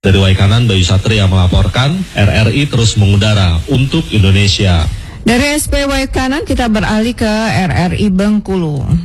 Dari Waikanan, Bayu Satria melaporkan, RRI terus mengudara untuk Indonesia. Dari SP Waikanan kita beralih ke RRI Bengkulu.